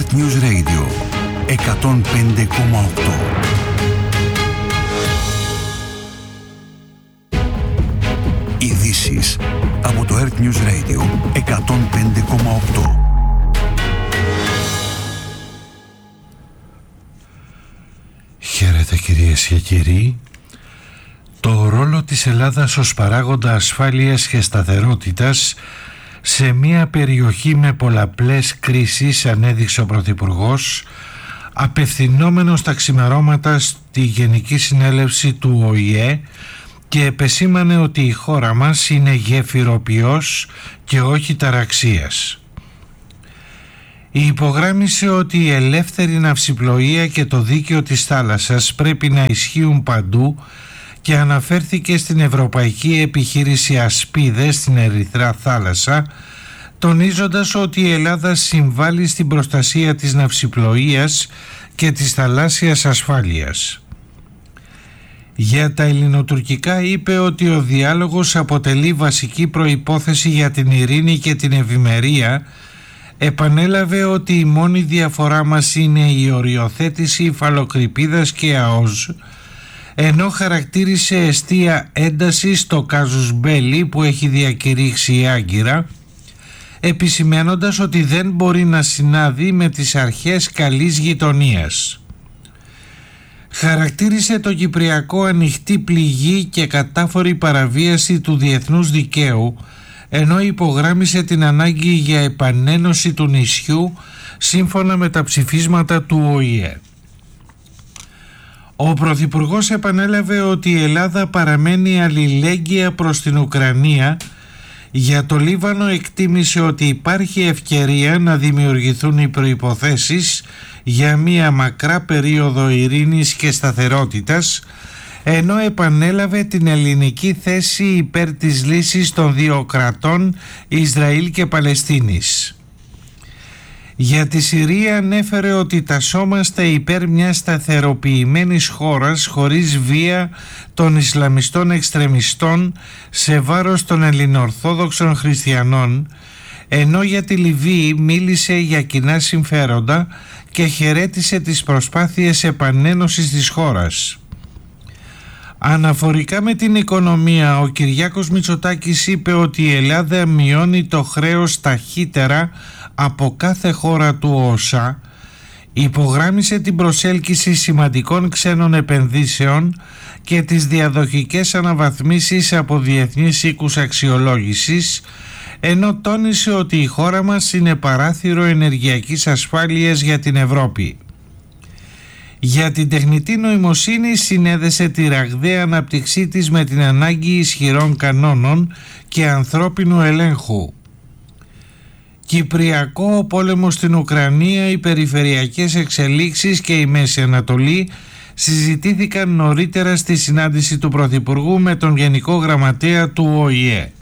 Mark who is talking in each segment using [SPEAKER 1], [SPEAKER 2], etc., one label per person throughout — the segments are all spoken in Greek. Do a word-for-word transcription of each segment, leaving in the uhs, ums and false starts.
[SPEAKER 1] Earth News Radio εκατόν πέντε κόμμα οκτώ. Ειδήσεις από το Earth News Radio εκατόν πέντε κόμμα οκτώ.
[SPEAKER 2] Χαίρετε κυρίες και κύριοι. Το ρόλο της Ελλάδας ως παράγοντα ασφάλειας και σταθερότητας σε μια περιοχή με πολλαπλές κρίσεις ανέδειξε ο Πρωθυπουργός, απευθυνόμενος τα ξημερώματα στη Γενική Συνέλευση του Ο Η Ε, και επεσήμανε ότι η χώρα μας είναι γέφυροποιός και όχι ταραξίας. Υπογράμμισε ότι η ελεύθερη ναυσιπλοεία και το δίκαιο της θάλασσας πρέπει να ισχύουν παντού και αναφέρθηκε στην Ευρωπαϊκή Επιχείρηση Ασπίδες στην Ερυθρά Θάλασσα, τονίζοντας ότι η Ελλάδα συμβάλλει στην προστασία της ναυσιπλοείας και της θαλάσσιας ασφάλειας. Για τα ελληνοτουρκικά είπε ότι ο διάλογος αποτελεί βασική προϋπόθεση για την ειρήνη και την ευημερία. Επανέλαβε ότι η μόνη διαφορά μας είναι η οριοθέτηση υφαλοκρηπίδας και ΑΟΣ, ενώ χαρακτήρισε εστία ένταση στο κάζους μπέλι που έχει διακηρύξει η Άγκυρα, επισημένοντας ότι δεν μπορεί να συνάδει με τις αρχές καλής γειτονίας. Χαρακτήρισε το Κυπριακό ανοιχτή πληγή και κατάφορη παραβίαση του διεθνούς δικαίου, ενώ υπογράμμισε την ανάγκη για επανένωση του νησιού σύμφωνα με τα ψηφίσματα του Ο Η Ε. Ο Πρωθυπουργός επανέλαβε ότι η Ελλάδα παραμένει αλληλέγγυα προς την Ουκρανία. Για το Λίβανο εκτίμησε ότι υπάρχει ευκαιρία να δημιουργηθούν οι προϋποθέσεις για μια μακρά περίοδο ειρήνης και σταθερότητας, ενώ επανέλαβε την ελληνική θέση υπέρ της λύσης των δύο κρατών Ισραήλ και Παλαιστίνης. Για τη Συρία ανέφερε ότι τασσόμαστε υπέρ μιας σταθεροποιημένης χώρας χωρίς βία των Ισλαμιστών εξτρεμιστών σε βάρος των ελληνοορθόδοξων χριστιανών, ενώ για τη Λιβύη μίλησε για κοινά συμφέροντα και χαιρέτησε τις προσπάθειες επανένωσης της χώρας. Αναφορικά με την οικονομία, ο Κυριάκος Μητσοτάκης είπε ότι η Ελλάδα μειώνει το χρέος ταχύτερα από κάθε χώρα του ΟΣΑ, υπογράμμισε την προσέλκυση σημαντικών ξένων επενδύσεων και τις διαδοχικές αναβαθμίσεις από διεθνείς οίκους αξιολόγησης, ενώ τόνισε ότι η χώρα μας είναι παράθυρο ενεργειακής ασφάλειας για την Ευρώπη. Για την τεχνητή νοημοσύνη συνέδεσε τη ραγδαία ανάπτυξή της με την ανάγκη ισχυρών κανόνων και ανθρώπινου ελέγχου. Κυπριακό, ο πόλεμος στην Ουκρανία, οι περιφερειακές εξελίξεις και η Μέση Ανατολή συζητήθηκαν νωρίτερα στη συνάντηση του Πρωθυπουργού με τον Γενικό Γραμματέα του Ο Η Ε.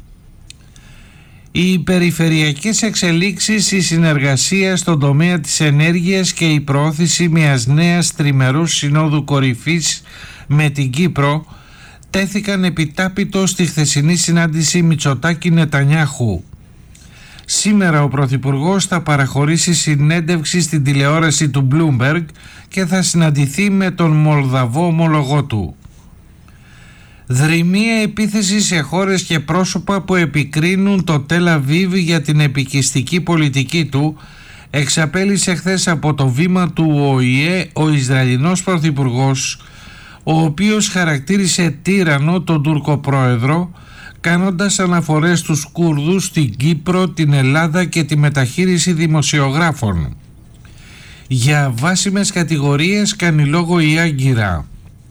[SPEAKER 2] Οι περιφερειακές εξελίξεις, η συνεργασία στον τομέα της ενέργειας και η προώθηση μιας νέας τριμερούς συνόδου κορυφής με την Κύπρο τέθηκαν επιτάπητο στη χθεσινή συνάντηση Μητσοτάκη-Νετανιάχου. Σήμερα ο Πρωθυπουργός θα παραχωρήσει συνέντευξη στην τηλεόραση του Bloomberg και θα συναντηθεί με τον Μολδαβό ομολογό του. Δρυμία επίθεση σε χώρες και πρόσωπα που επικρίνουν το Τελ Αβίβ για την επικιστική πολιτική του, εξαπέλυσε χθες από το βήμα του Ο Η Ε ο Ισραηλινός Πρωθυπουργός, ο οποίος χαρακτήρισε τύραννο τον Τούρκο πρόεδρο, κάνοντας αναφορές στους Κούρδους στην Κύπρο, την Ελλάδα και τη μεταχείριση δημοσιογράφων. Για βάσιμες κατηγορίες κάνει λόγο η Άγκυρα.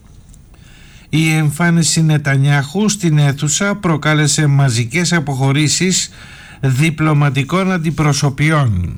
[SPEAKER 2] Η εμφάνιση Νετανιάχου στην αίθουσα προκάλεσε μαζικές αποχωρήσεις διπλωματικών αντιπροσωπιών.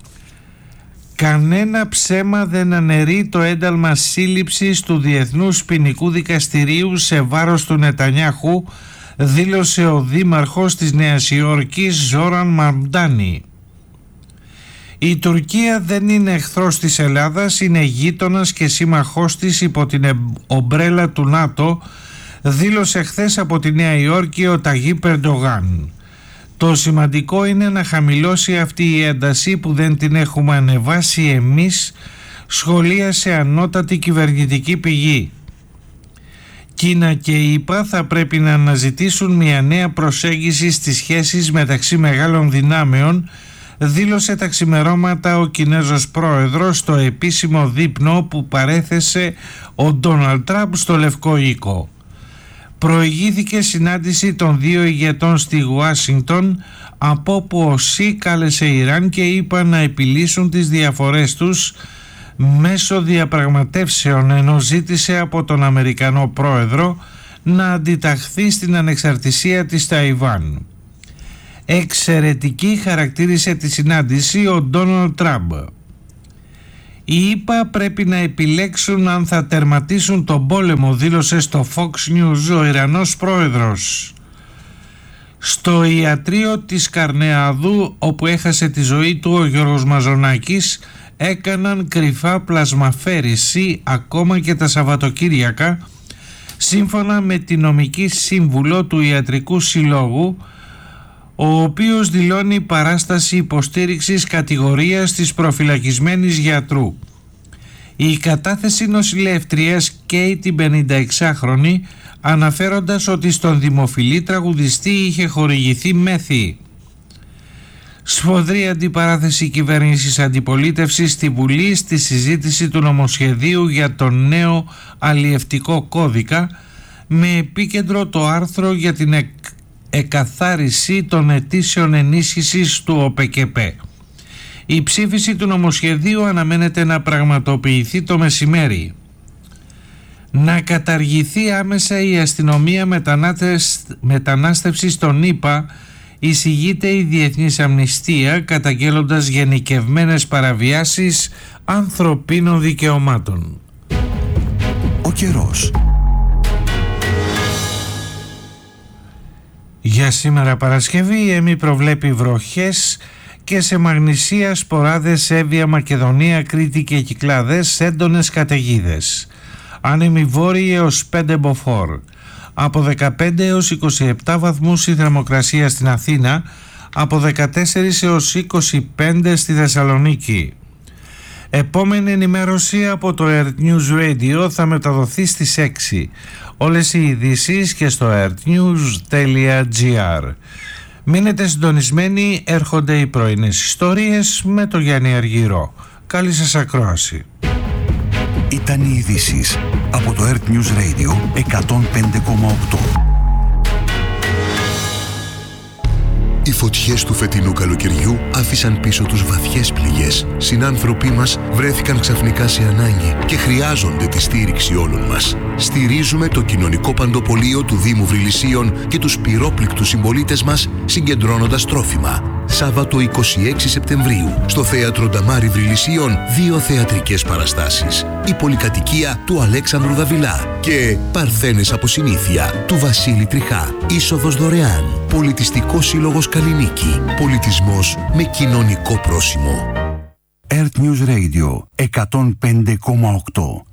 [SPEAKER 2] Κανένα ψέμα δεν αναιρεί το ένταλμα σύλληψης του Διεθνούς Ποινικού Δικαστηρίου σε βάρος του Νετανιάχου, δήλωσε ο δήμαρχος της Νέας Υόρκης Ζόραν Μαμντάνι. Η Τουρκία δεν είναι εχθρός της Ελλάδας, είναι γείτονας και σύμμαχός της υπό την ομπρέλα του ΝΑΤΟ, δήλωσε χθες από τη Νέα Υόρκη ο Ταγίπ Ερντογάν. Το σημαντικό είναι να χαμηλώσει αυτή η ένταση που δεν την έχουμε ανεβάσει εμείς, σχολίασε ανώτατη κυβερνητική πηγή. Κίνα και η ΗΠΑ θα πρέπει να αναζητήσουν μια νέα προσέγγιση στις σχέσεις μεταξύ μεγάλων δυνάμεων, δήλωσε τα ξημερώματα ο Κινέζος πρόεδρος στο επίσημο δείπνο που παρέθεσε ο Ντόναλντ Τραμπ στο Λευκό Οίκο. Προηγήθηκε συνάντηση των δύο ηγετών στη Ουάσιγκτον, από όπου ο Σι κάλεσε Ιράν και ΗΠΑ να επιλύσουν τις διαφορές τους μέσω διαπραγματεύσεων, ενώ ζήτησε από τον Αμερικανό πρόεδρο να αντιταχθεί στην ανεξαρτησία της Ταϊβάν. Εξαιρετική χαρακτήρισε τη συνάντηση ο Ντόναλντ Τραμπ. Οι ΗΠΑ πρέπει να επιλέξουν αν θα τερματίσουν τον πόλεμο, δήλωσε στο Fox News ο Ιρανός πρόεδρος. Στο ιατρείο της Καρνεαδού, όπου έχασε τη ζωή του ο Γιώργος Μαζονάκης, έκαναν κρυφά πλασμαφέρηση ακόμα και τα Σαββατοκύριακα, σύμφωνα με τη νομική σύμβουλο του Ιατρικού Συλλόγου, ο οποίος δηλώνει παράσταση υποστήριξης κατηγορίας της προφυλακισμένης γιατρού. Η κατάθεση νοσηλεύτριας καίει την πενηνταεξάχρονη, αναφέροντας ότι στον δημοφιλή τραγουδιστή είχε χορηγηθεί μέθη. Σφοδρή αντιπαράθεση κυβέρνησης αντιπολίτευσης στη Βουλή στη συζήτηση του νομοσχεδίου για τον νέο αλλιευτικό κώδικα, με επίκεντρο το άρθρο για την εκ... εκαθάριση των αιτήσεων ενίσχυσης του ΟΠΕΚΕΠ. Η ψήφιση του νομοσχεδίου αναμένεται να πραγματοποιηθεί το μεσημέρι. Να καταργηθεί άμεσα η αστυνομία μετανάστευσης στον ΗΠΑ, εισηγείται η Διεθνής Αμνηστία, καταγγέλλοντας γενικευμένες παραβιάσεις ανθρωπίνων δικαιωμάτων.
[SPEAKER 1] Ο καιρός.
[SPEAKER 2] Για σήμερα Παρασκευή η ΕΜΗ προβλέπει βροχές και σε Μαγνησία, Σποράδες, Εύβοια, Μακεδονία, Κρήτη και Κυκλάδες έντονες καταιγίδες. Άνεμοι βόρειοι έως πέντε μποφόρ. Από δεκαπέντε έως είκοσι επτά βαθμούς η θερμοκρασία στην Αθήνα, από δεκατέσσερα έως είκοσι πέντε στη Θεσσαλονίκη. Επόμενη ενημέρωση από το Earth News Radio θα μεταδοθεί στις έξι. Όλες οι ειδήσεις και στο earthnews τελεία gr. Μείνετε συντονισμένοι, έρχονται οι πρωινές ιστορίες με το Γιάννη Αργυρό. Καλή σας ακρόαση.
[SPEAKER 1] Ήταν οι ειδήσεις από το Earth News Radio εκατόν πέντε κόμμα οκτώ.
[SPEAKER 3] Οι φωτιές του φετινού καλοκαιριού άφησαν πίσω τους βαθιές πληγές. Συνάνθρωποι μας βρέθηκαν ξαφνικά σε ανάγκη και χρειάζονται τη στήριξη όλων μας. Στηρίζουμε το κοινωνικό παντοπολείο του Δήμου Βρυλισσίων και τους πυρόπληκτους συμπολίτες μας, συγκεντρώνοντας τρόφιμα. Σάββατο εικοστή έκτη Σεπτεμβρίου, στο Θέατρο Νταμάρι Βρυλισσίων, δύο θεατρικές παραστάσεις. Η πολυκατοικία του Αλέξανδρου Δαβιλά και Παρθένες από συνήθεια του Βασίλη Τριχά. Είσοδος δωρεάν. Πολιτιστικός Σύλλογος Καλλινίκη. Πολιτισμός με κοινωνικό πρόσημο.
[SPEAKER 1] Earth News Radio εκατόν πέντε κόμμα οκτώ.